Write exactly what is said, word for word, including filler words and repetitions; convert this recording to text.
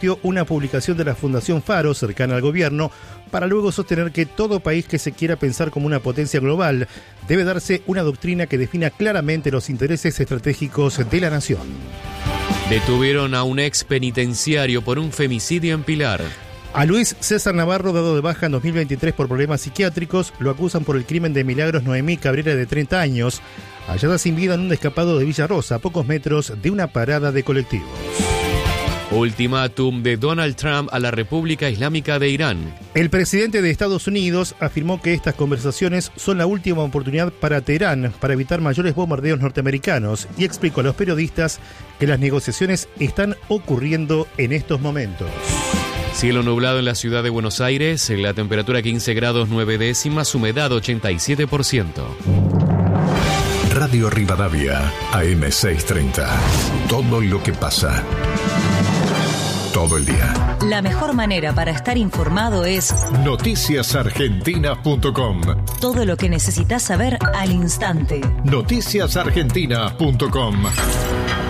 una publicación de la Fundación Faro, cercana al gobierno, para luego sostener que todo país que se quiera pensar como una potencia global debe darse una doctrina que defina claramente los intereses estratégicos de la nación. Detuvieron a un ex penitenciario por un femicidio en Pilar. A Luis César Navarro, dado de baja en dos mil veintitrés por problemas psiquiátricos, lo acusan por el crimen de Milagros Noemí Cabrera, de treinta años, hallada sin vida en un descampado de Villa Rosa, a pocos metros de una parada de colectivos. Ultimátum de Donald Trump a la República Islámica de Irán. El presidente de Estados Unidos afirmó que estas conversaciones son la última oportunidad para Teherán para evitar mayores bombardeos norteamericanos y explicó a los periodistas que las negociaciones están ocurriendo en estos momentos. Cielo nublado en la ciudad de Buenos Aires, la temperatura quince grados nueve décimas, humedad ochenta y siete por ciento. Radio Rivadavia, A M seiscientos treinta. Todo lo que pasa. Todo el día. La mejor manera para estar informado es noticias argentinas punto com. Todo lo que necesitas saber al instante. noticias argentinas punto com.